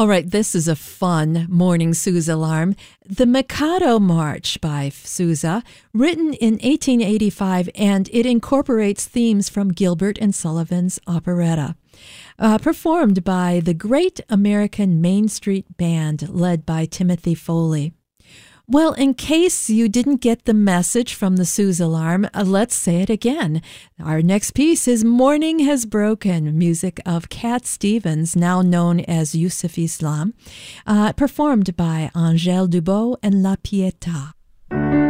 All right, this is a fun morning Sousa alarm. The Mikado March by Sousa, written in 1885, and it incorporates themes from Gilbert and Sullivan's operetta. Performed by the Great American Main Street Band, led by Timothy Foley. Well, in case you didn't get the message from the Sousa alarm, let's say it again. Our next piece is Morning Has Broken, music of Cat Stevens, now known as Yusuf Islam, performed by Angèle Dubot and La Pietà.